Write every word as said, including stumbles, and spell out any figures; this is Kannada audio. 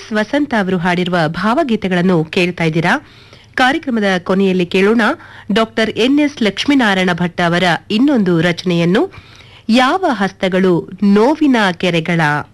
ಎಸ್ ವಸಂತ ಅವರು ಹಾಡಿರುವ ಭಾವಗೀತೆಗಳನ್ನು ಕೇಳ್ತಾ ಇದ್ದೀರಾ. ಕಾರ್ಯಕ್ರಮದ ಕೊನೆಯಲ್ಲಿ ಕೇಳೋಣ doctor N S Lakshminarayana Bhat ಅವರ ಇನ್ನೊಂದು ರಚನೆಯನ್ನು, ಯಾವ ಹಸ್ತಗಳು ನೋವಿನ ಕೆರೆಗಳ.